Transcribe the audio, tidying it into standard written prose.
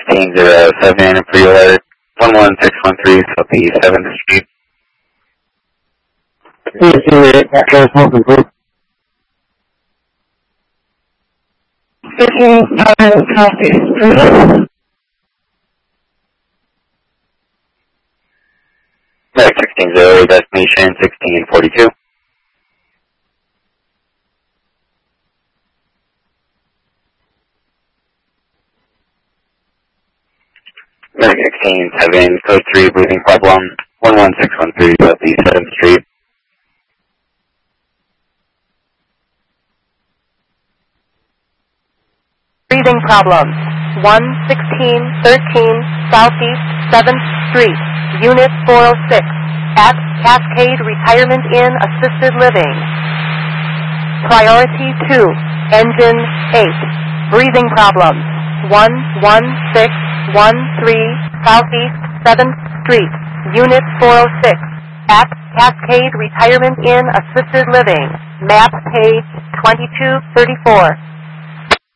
1607 pre-alert 11613 Southeast 7th Street. 15 Southeast. 1608, destination 1642. Medic 167, code 3, breathing problem, 11613 Southeast 7th Street. Breathing problem, 11613 Southeast 7th Street, Unit 406, at Cascade Retirement Inn Assisted Living. Priority 2, Engine 8, breathing problems, 11613 Southeast 7th Street, Unit 406, at Cascade Retirement Inn Assisted Living, map page 2234.